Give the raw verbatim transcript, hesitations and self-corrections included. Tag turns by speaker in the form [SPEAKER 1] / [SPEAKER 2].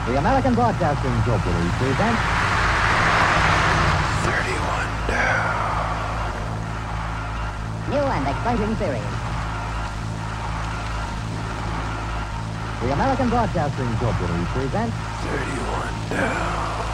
[SPEAKER 1] The American Broadcasting Corporation presents
[SPEAKER 2] thirty-one down.
[SPEAKER 1] New and exciting series. The American Broadcasting Corporation presents
[SPEAKER 2] thirty-one down.